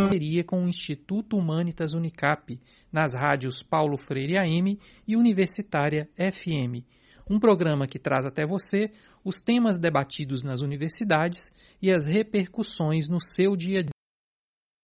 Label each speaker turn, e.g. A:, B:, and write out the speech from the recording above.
A: parceria com o Instituto Humanitas Unicap, nas rádios Paulo Freire AM e Universitária FM. Um programa que traz até você os temas debatidos nas universidades e as repercussões no seu dia a dia.